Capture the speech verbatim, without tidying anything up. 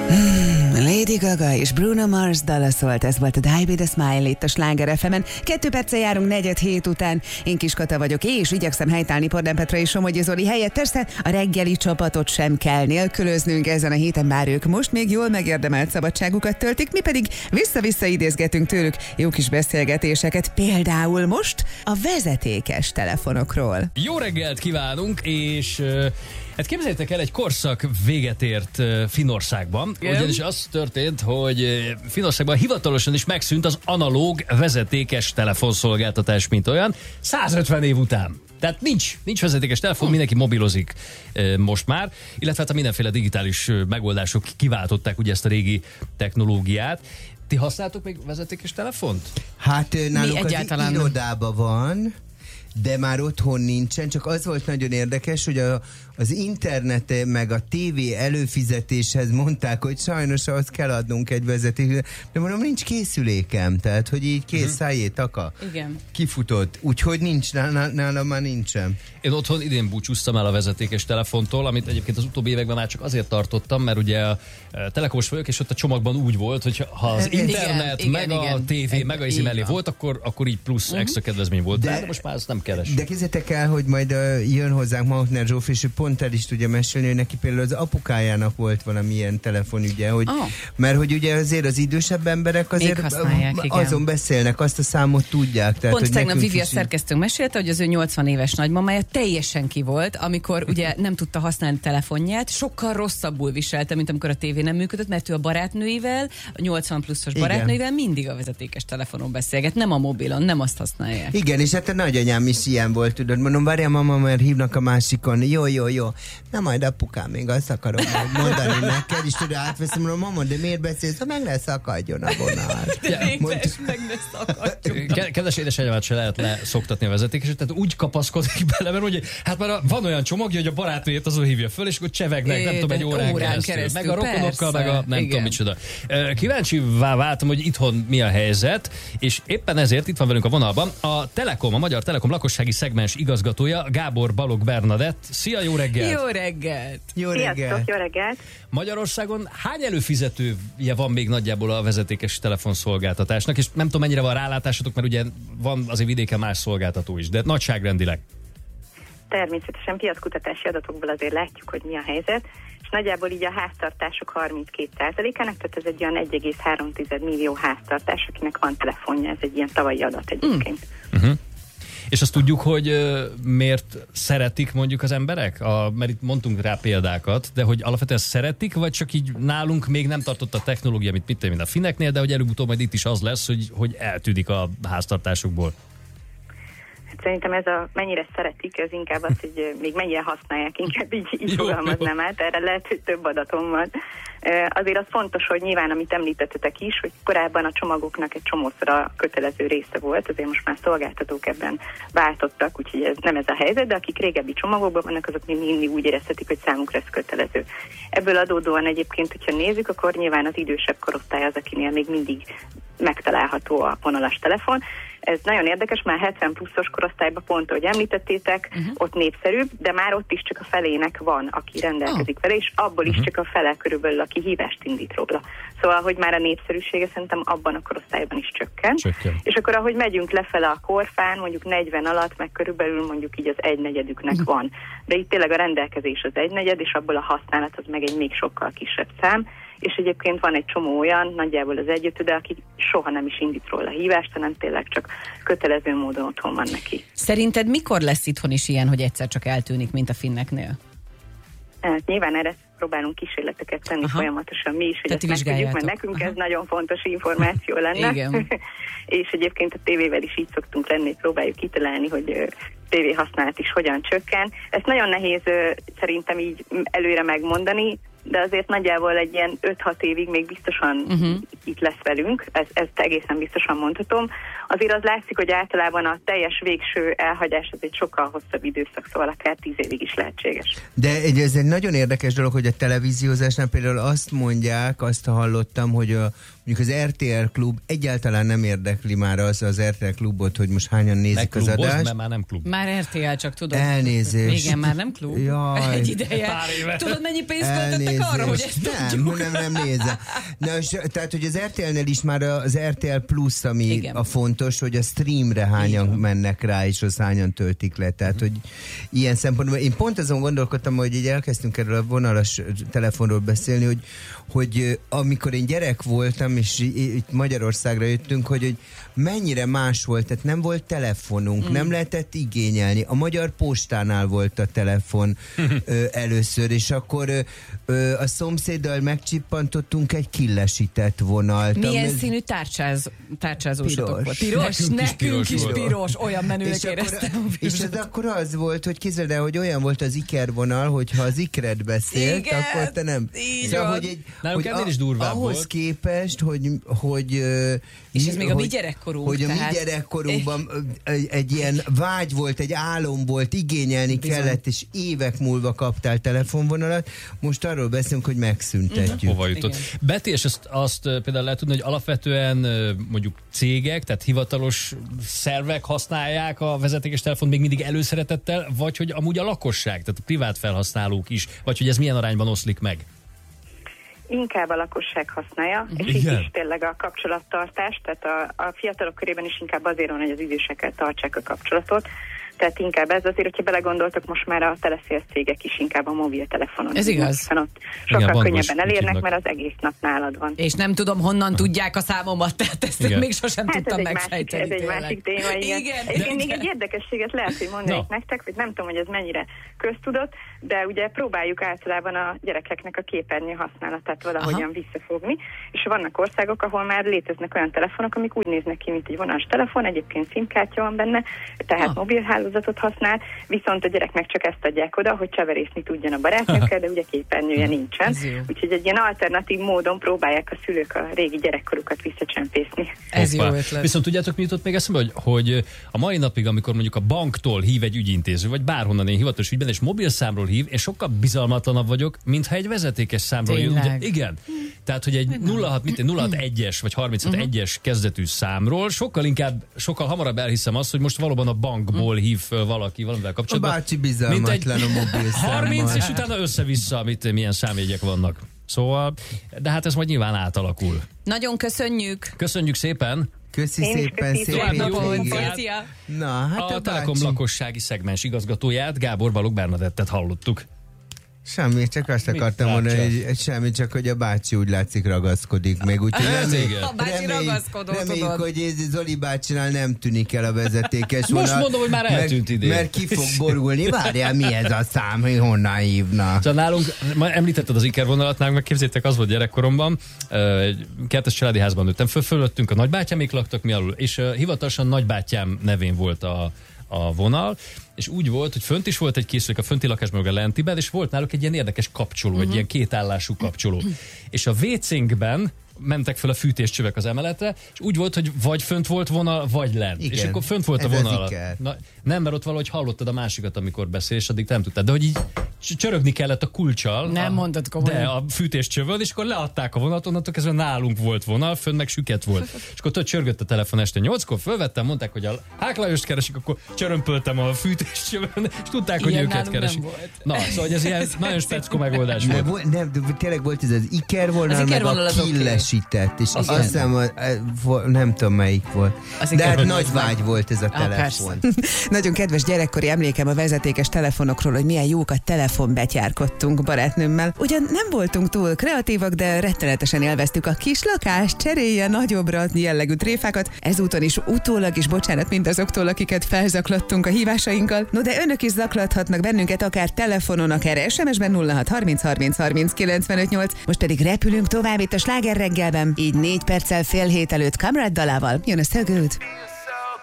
Lady Gaga és Bruno Mars dala szólt, ez volt a Die With A Smile itt a Sláger ef emen. Kettő perccel járunk negyed hét után. Én Kis Kata vagyok, és igyekszem helytállni Pordán Petra és Somogyi Zoli helyett. Persze a reggeli csapatot sem kell nélkülöznünk ezen a héten, bár ők most még jól megérdemelt szabadságukat töltik, mi pedig vissza-vissza idézgetünk tőlük jó kis beszélgetéseket, például most a vezetékes telefonokról. Jó reggelt kívánunk, és hát képzeljétek el, egy korszak véget ért Finnországban, Igen. ugyanis az történt, hogy Finnországban hivatalosan is megszűnt az analóg vezetékes telefonszolgáltatás, mint olyan, százötven év után. Tehát nincs, nincs vezetékes telefon, mindenki mobilozik e, most már, illetve hát a mindenféle digitális megoldások kiváltották ugye ezt a régi technológiát. Ti használtok még vezetékes telefont? Hát nálunk az egyáltalán nem. irodában van, de már otthon nincsen, csak az volt nagyon érdekes, hogy a, az internet meg a tévé előfizetéshez mondták, hogy sajnos ahhoz kell adnunk egy vezetéket, de mondom, nincs készülékem, tehát hogy így kész, uh-huh. szájé, taka. Igen. Kifutott, úgyhogy nincs, nálam, nálam már nincsen. Én otthon idén búcsúztam el a vezetékes telefontól, amit egyébként az utóbbi években már csak azért tartottam, mert ugye a telekomos vagyok, és ott a csomagban úgy volt, hogy ha az Igen, internet, igen, meg igen. a tévé, meg a izi mellé volt, akkor, akkor így plusz uh-huh. extra kedvezmény volt. De, de most már ezt nem keres. De képzeljétek el, hogy majd uh, jön hozzánk Mautner Zsófi, és ő pont el is tudja mesélni, hogy neki például az apukájának volt valamilyen telefonügye, hogy, oh. mert hogy ugye azért az idősebb emberek azért azon beszélnek, azt a számot tudják. Tehát, pont tegnap Vivi a így... szerkesztőnk mesélte, hogy az ő nyolcvan éves nagymamája teljesen ki volt, amikor ugye nem tudta használni telefonját, sokkal rosszabbul viselte, mint amikor a tévé nem működött, mert ő a barátnőivel, a nyolcvan pluszos barátnőivel mindig a vezetékes telefonon beszélget, nem a mobilon, nem azt használják. Igen, és hát a nagyanyám is ilyen volt, tudod, mondom, várjál mama, mert hívnak a másikon, jó, jó, jó, na majd apukám, még azt akarom mondani neked, és tudod, átveszem, mondom, mama, de miért beszélsz, ha meg ne szakadjon a vonal. Végleges, meg ne szakadjon. Kedves édesanyámat se lehet leszoktatni a vezetékeset, tehát úgy kapaszkodik bele, mert ugye, hát már van olyan csomagja, hogy a barátnőjét azon hívja föl, és akkor csevegnek, nem tudom, egy órán, órán keresztül, keresztül. Meg a rokonokkal, meg a nem igen. tudom micsoda. Kíváncsivá váltam, hogy itthon mi a helyzet, és éppen ezért itt van velünk a vonalban a Telekom, a Magyar Telekom lakossági szegmens igazgatója, Gábor Balogh Bernadett. Szia, jó reggelt! Jó reggelt! Jó reggelt! Sziasztok, jó reggelt! Magyarországon hány előfizetője van még nagyjából a vezetékes telefonszolgáltatásnak, és nem tudom, mennyire van rálátásotok, mert ugye van azért vidéken más szolgáltató is, de nagyságrendileg. Természetesen piackutatási adatokból azért látjuk, hogy mi a helyzet, és nagyjából így a háztartások harminckét százalékának, tehát ez egy olyan egy egész három millió háztartás, akinek van telefonja, ez egy ilyen tavalyi adat egyébként. Mm. Uh-huh. És azt tudjuk, hogy uh, miért szeretik mondjuk az emberek? A, mert itt mondtunk rá példákat, de hogy alapvetően szeretik, vagy csak így nálunk még nem tartott a technológia, mint mit mint a finneknél, de hogy előbb-utóbb majd itt is az lesz, hogy, hogy eltűnik a háztartásokból. Szerintem ez a mennyire szeretik, ez inkább az, hogy még mennyire használják, inkább így, így fogalmaznám át, erre lehet, hogy több adatom van. Azért az fontos, hogy nyilván, amit említettetek is, hogy korábban a csomagoknak egy csomószor kötelező része volt, azért most már szolgáltatók ebben váltottak, úgyhogy ez nem ez a helyzet, de akik régebbi csomagokban vannak, azok még mindig úgy érezhetik, hogy számukra ez kötelező. Ebből adódóan egyébként, hogyha nézzük, akkor nyilván az idősebb korosztály az, akinél még mindig megtalálható a vonalas telefon. Ez nagyon érdekes, már hetven pluszos korosztályban pont, ahogy említettétek, uh-huh. ott népszerűbb, de már ott is csak a felének van, aki rendelkezik oh. vele, és abból uh-huh. is csak a fele körülbelül, aki hívást indít róla. Szóval, hogy már a népszerűsége szerintem abban a korosztályban is csökken. csökken. És akkor, ahogy megyünk lefele a korfán, mondjuk negyven alatt, meg körülbelül mondjuk így az egynegyedüknek uh-huh. van. De itt tényleg a rendelkezés az egynegyed, és abból a használat az meg egy még sokkal kisebb szám. És egyébként van egy csomó olyan, nagyjából az egyötöde, aki soha nem is indít róla hívást, hanem tényleg csak kötelező módon otthon van neki. Szerinted mikor lesz itthon is ilyen, hogy egyszer csak eltűnik, mint a finneknél? Hát nyilván erre próbálunk kísérleteket tenni Aha. folyamatosan mi is, hogy Tehát ezt megtudjuk, mert nekünk Aha. ez nagyon fontos információ lenne. Igen. És egyébként a tévével is így szoktunk lenni, próbáljuk kitalálni, hogy tévé használat is hogyan csökken. Ezt nagyon nehéz szerintem így előre megmondani, de azért nagyjából egy ilyen öt-hat évig még biztosan uh-huh. itt lesz velünk, ez, ezt egészen biztosan mondhatom. Azért az látszik, hogy általában a teljes végső elhagyás az egy sokkal hosszabb időszak, szóval akár tíz évig is lehetséges. De ez egy nagyon érdekes dolog, hogy a televíziózásnál például azt mondják, azt hallottam, hogy a mondjuk az er té el Klub egyáltalán nem érdekli már az az er té el Klubot, hogy most hányan nézik az adást. Mert már nem klub. Már er té el, csak tudod. Elnézést. Igen, már nem klub. Jaj. Egy ideje. Tudod, mennyi pénzt költöttek arra, hogy ezt nem, tudjuk? Nem, nem nézem. Na, és, tehát, hogy az er té el-nél is már az er té el Plus, ami igen. a fontos, hogy a streamre hányan igen. mennek rá, és az hányan töltik le. Tehát, hogy ilyen szempontból, én pont azon gondolkodtam, hogy így elkezdtünk erről a vonalas telefonról beszélni, hogy, hogy amikor én gyerek voltam, és itt Magyarországra jöttünk, hogy, hogy mennyire más volt, tehát nem volt telefonunk, mm. nem lehetett igényelni. A Magyar Postánál volt a telefon ö, először, és akkor ö, ö, a szomszéddal megcsippantottunk egy killesített vonalt. Milyen ami... színű tárcsáz, tárcsázósotok volt? Piros? Nekünk, nekünk is piros, is piros. Olyan menőnek éreztem. És ez akkor az volt, hogy képzeld el, hogy olyan volt az ikervonal, hogyha az ikred beszélt, igen, akkor te nem. Szóval, hogy egy, hogy a, is durvább ahhoz volt. képest, hogy, hogy és ez még a mi gyerekkorunk. Hogy a tehát... mi gyerekkorunkban egy, egy ilyen vágy volt, egy álom volt, igényelni bizony. Kellett, és évek múlva kaptál telefonvonalat. Most arról beszélünk, hogy megszüntetjük. Uh-huh. Hova jutott? Beti, és azt, azt például lehet tudni, hogy alapvetően mondjuk cégek, tehát hivatalos szervek használják a vezetékes telefont még mindig előszeretettel, vagy hogy amúgy a lakosság, tehát a privát felhasználók is, vagy hogy ez milyen arányban oszlik meg? Inkább a lakosság használja, és itt is tényleg a kapcsolattartás, tehát a, a fiatalok körében is inkább azért van, hogy az idősekkel tartsák a kapcsolatot, tehát inkább ez azért, hogyha belegondoltok, most már a teleszél cégek is inkább a mobiltelefonon. Ez igaz. Sokkal igen, könnyebben elérnek, mert az egész nap nálad van. És nem tudom, honnan uh-huh. tudják a számomat, tehát ezt igen. még sosem hát tudtam ez megfejteni. Ez egy másik téma, igen. igen. Egyébként még egy érdekességet lehet, hogy mondanék no. nektek, hogy nem tudom, hogy ez mennyire köztudott, de ugye próbáljuk általában a gyerekeknek a képernyő használatát valahogyan aha. visszafogni, és vannak országok, ahol már léteznek olyan telefonok, amik úgy néznek ki, mint egy vonalas telefon, egyébként SIM-kártya van benne, tehát ah. mobilhálózatot használ, viszont a gyereknek csak ezt adják oda, hogy cseverészni tudjon a barátnőkkel, de ugye képernyője nincsen. Úgyhogy egy ilyen alternatív módon próbálják a szülők a régi gyerekkorukat visszacsempészni. Ez jó ötlet. Viszont tudjátok, mi jutott még eszembe, hogy, hogy a mai napig, amikor mondjuk a banktól hív egy ügyintéző, vagy bárhonnan én hivatalos ügyben, és mobilszámról hív, én sokkal bizalmatlanabb vagyok, mintha egy vezetékes számról hív. Ugye, igen. Tehát, hogy egy nulla hat, nulla hat egyes vagy harminchat egyes kezdetű számról sokkal inkább, sokkal hamarabb elhiszem azt, hogy most valóban a bankból hív föl valaki valamivel kapcsolatban. A bácsi bizalmatlan a mobil harminc, és utána össze-vissza, mit, milyen számjegyek vannak. Szóval, de hát ez majd nyilván átalakul. Nagyon köszönjük. Köszönjük szépen. Köszi Én szépen, szép hétvégét. Na, hát a, a Telekom bácsi... lakossági szegmens igazgatóját, Gábor Balogh Bernadettet hallottuk. Semmi, csak azt mit akartam mondani, hogy semmi, csak hogy a bácsi úgy látszik ragaszkodik még. Úgyhogy reméljük, a bácsi ragaszkodó, reméljük, hogy Zoli bácsinál nem tűnik el a vezetékes vonal. Most mondom, hogy már eltűnt idén. Mert ki fog borulni. Várjál, mi ez a szám, hogy honnan hívna? Szóval nálunk, ma említetted az ikervonalat, nálunk meg képzétek, az volt gyerekkoromban, egy kertes családi házban nőttem föl, fölöttünk a nagybátyámék laktak mi alul, és hivatalosan nagybátyám nevén volt a a vonal, és úgy volt, hogy fönt is volt egy készülék a fönti lakásban, meg a lentiben, és volt náluk egy ilyen érdekes kapcsoló, uh-huh. egy ilyen kétállású kapcsoló. És a vécénkben mentek fel a fűtéscsövek az emeletre, és úgy volt, hogy vagy fönt volt vonal, vagy lent. Igen, és akkor fönt volt a vonal. Na, nem, mert ott valahogy hallottad a másikat, amikor beszél, és addig nem tudtad. De hogy így csörögni kellett a kulccsal. Nem a, mondtad komolyan. De a fűtéscsövön, és akkor leadták a vonatot, onnantól kezdve nálunk volt vonal, fönn meg süket volt. És akkor ott csörgött a telefon este nyolckor, fölvettem, mondták, hogy a Hák Lajost keresik, akkor csörömpöltem a fűtéscsövön, és tudták, hogy ilyen őket keresik. Na, szóval ez ilyen nagyon speckó megoldás nem, volt. Nem, tényleg volt ez az ikervonal, meg a killesített, és azt hiszem, nem tudom melyik volt. De hát nagy vágy volt ez a telefon. Nagyon kedves gyerekkori emlékem a vezetékes telefonokról, hogy milyen jókat telefonbetyárkodtunk barátnőmmel. Ugyan nem voltunk túl kreatívak, de rettenetesen élveztük a kis lakást, cserélje nagyobbra jellegű tréfákat. Ezúton is utólag is bocsánat mindazoktól, akiket felzaklattunk a hívásainkkal. No de önök is zaklathatnak bennünket akár telefonon, akár es em es-ben nulla hat harminc harminc harminc kilencvenöt nyolc. Most pedig repülünk tovább itt a Sláger reggelben. Így négy perccel fél hét előtt Kamrad dalával jön a So Good.